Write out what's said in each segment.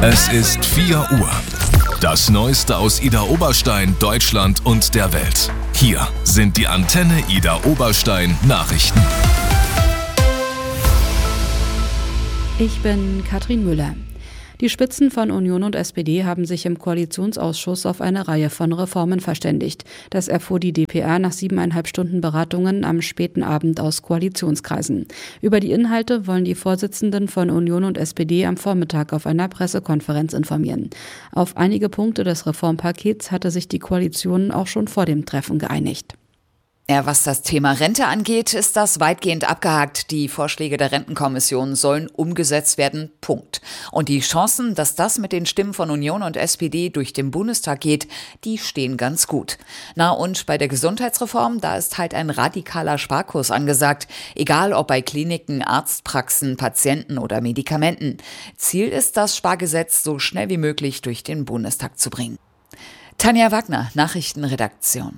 Es ist 4 Uhr. Das Neueste aus Idar Oberstein, Deutschland und der Welt. Hier sind die Antenne Idar Oberstein Nachrichten. Ich bin Katrin Müller. Die Spitzen von Union und SPD haben sich im Koalitionsausschuss auf eine Reihe von Reformen verständigt. Das erfuhr die dpa nach 7,5 Stunden Beratungen am späten Abend aus Koalitionskreisen. Über die Inhalte wollen die Vorsitzenden von Union und SPD am Vormittag auf einer Pressekonferenz informieren. Auf einige Punkte des Reformpakets hatte sich die Koalition auch schon vor dem Treffen geeinigt. Ja, was das Thema Rente angeht, ist das weitgehend abgehakt. Die Vorschläge der Rentenkommission sollen umgesetzt werden. Punkt. Und die Chancen, dass das mit den Stimmen von Union und SPD durch den Bundestag geht, die stehen ganz gut. Na und bei der Gesundheitsreform, da ist halt ein radikaler Sparkurs angesagt. Egal ob bei Kliniken, Arztpraxen, Patienten oder Medikamenten. Ziel ist, das Spargesetz so schnell wie möglich durch den Bundestag zu bringen. Tanja Wagner, Nachrichtenredaktion.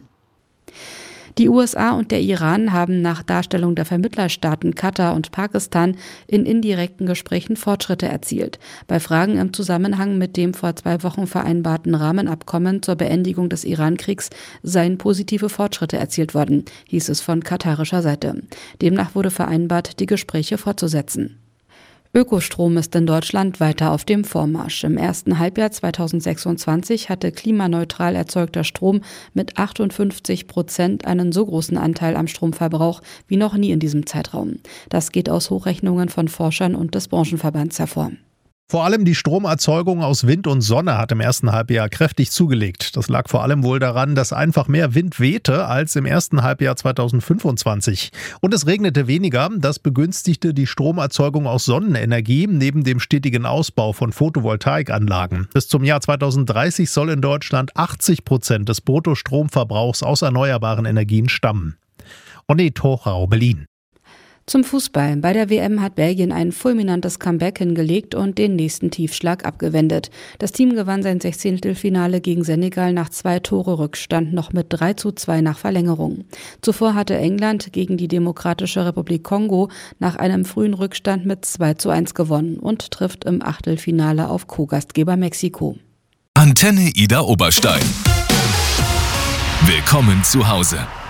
Die USA und der Iran haben nach Darstellung der Vermittlerstaaten Katar und Pakistan in indirekten Gesprächen Fortschritte erzielt. Bei Fragen im Zusammenhang mit dem vor 2 Wochen vereinbarten Rahmenabkommen zur Beendigung des Iran-Kriegs seien positive Fortschritte erzielt worden, hieß es von katarischer Seite. Demnach wurde vereinbart, die Gespräche fortzusetzen. Ökostrom ist in Deutschland weiter auf dem Vormarsch. Im ersten Halbjahr 2026 hatte klimaneutral erzeugter Strom mit 58% einen so großen Anteil am Stromverbrauch wie noch nie in diesem Zeitraum. Das geht aus Hochrechnungen von Forschern und des Branchenverbands hervor. Vor allem die Stromerzeugung aus Wind und Sonne hat im ersten Halbjahr kräftig zugelegt. Das lag vor allem wohl daran, dass einfach mehr Wind wehte als im ersten Halbjahr 2025. Und es regnete weniger. Das begünstigte die Stromerzeugung aus Sonnenenergie neben dem stetigen Ausbau von Photovoltaikanlagen. Bis zum Jahr 2030 soll in Deutschland 80% des Bruttostromverbrauchs aus erneuerbaren Energien stammen. Onet Hochau, Berlin. Zum Fußball. Bei der WM hat Belgien ein fulminantes Comeback hingelegt und den nächsten Tiefschlag abgewendet. Das Team gewann sein 16. gegen Senegal nach 2 Tore Rückstand noch mit 3:2 nach Verlängerung. Zuvor hatte England gegen die Demokratische Republik Kongo nach einem frühen Rückstand mit 2:1 gewonnen und trifft im Achtelfinale auf Co-Gastgeber Mexiko. Antenne Idar Oberstein. Willkommen zu Hause.